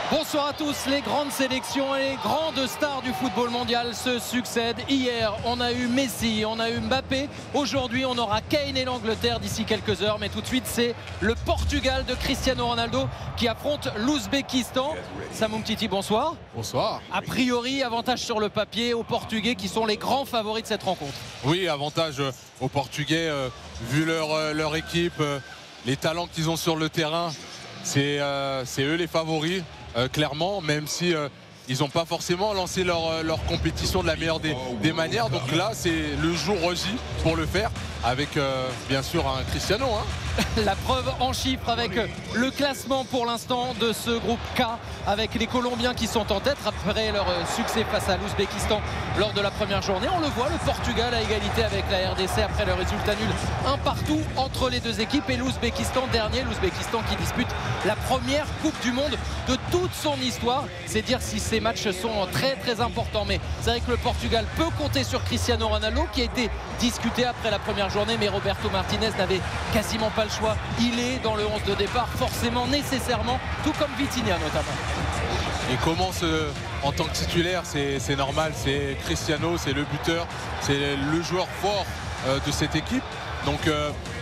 Bonsoir à tous. Les grandes sélections et les grandes stars du football mondial se succèdent. Hier, on a eu Messi, on a eu Mbappé. Aujourd'hui, on aura Kane et l'Angleterre d'ici quelques heures. Mais tout de suite, c'est le Portugal de Cristiano Ronaldo qui affronte l'Ouzbékistan. Samoum Titi, bonsoir. Bonsoir. A priori, avantage sur le papier aux Portugais qui sont les grands favoris de cette rencontre. Oui, avantage aux Portugais, vu leur équipe, les talents qu'ils ont sur le terrain. C'est eux les favoris. Clairement, même si ils n'ont pas forcément lancé leur compétition de la meilleure des manières. Donc là, c'est le jour J pour le faire, avec bien sûr un Cristiano. La preuve en chiffres avec le classement pour l'instant de ce groupe K, avec les Colombiens qui sont en tête après leur succès face à l'Ouzbékistan lors de la première journée. On le voit, le Portugal à égalité avec la RDC après le résultat nul, un partout entre les deux équipes, et l'Ouzbékistan dernier. L'Ouzbékistan qui dispute la première Coupe du Monde de toute son histoire. C'est dire si ces matchs sont très très importants. Mais c'est vrai que le Portugal peut compter sur Cristiano Ronaldo, qui a été discuté après la première journée, mais Roberto Martinez n'avait quasiment pas le choix. Il est dans le 11 de départ, forcément, nécessairement, tout comme Vitinha notamment. Il commence en tant que titulaire, c'est normal. C'est Cristiano, c'est le buteur, c'est le joueur fort de cette équipe. Donc